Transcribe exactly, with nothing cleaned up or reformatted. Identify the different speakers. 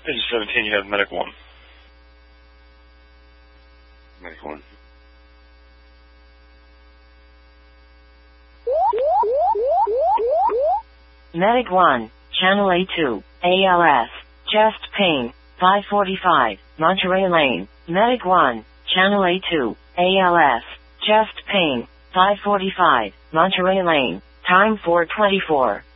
Speaker 1: Page seventeen, you have Medic one.
Speaker 2: Medic one.
Speaker 3: Medic one, Channel A two, A L S, chest pain, five forty-five, Monterey Lane. Medic one, Channel A two, A L S, chest pain, five forty-five, Monterey Lane. Time four twenty-four.